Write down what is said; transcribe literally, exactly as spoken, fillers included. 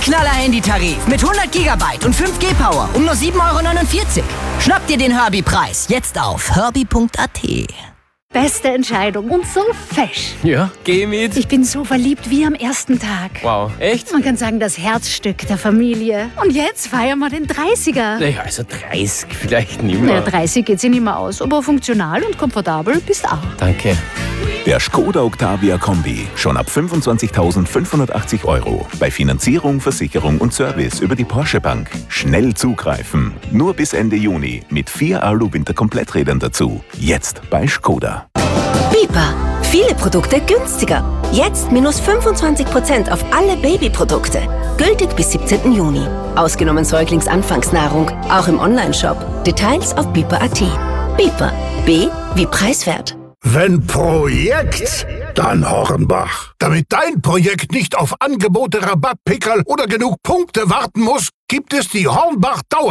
Knaller-Handy-Tarif mit hundert Gigabyte und fünf G Power um nur sieben Euro neunundvierzig. Schnapp dir den Herbie-Preis jetzt auf herbie punkt a t. Beste Entscheidung und so fesch. Ja, geh mit. Ich bin so verliebt wie am ersten Tag. Wow, echt? Man kann sagen, das Herzstück der Familie. Und jetzt feiern wir den dreißiger. Naja, also dreißig vielleicht nicht Naja, mehr. dreißig geht sich nicht mehr aus, aber funktional und komfortabel bist auch. Danke. Der Skoda Octavia Kombi. Schon ab fünfundzwanzigtausendfünfhundertachtzig Euro. Bei Finanzierung, Versicherung und Service über die Porsche Bank. Schnell zugreifen. Nur bis Ende Juni. Mit vier Alu-Winter-Kompletträdern dazu. Jetzt bei Skoda. Bipa. Viele Produkte günstiger. Jetzt minus fünfundzwanzig Prozent auf alle Babyprodukte. Gültig bis siebzehnten Juni. Ausgenommen Säuglingsanfangsnahrung. Auch im Onlineshop. Details auf bipa punkt a t. Bipa. B wie preiswert. Wenn Projekt, dann Hornbach. Damit dein Projekt nicht auf Angebote, Rabatt, Pickerl oder genug Punkte warten muss, gibt es die Hornbach Dauer.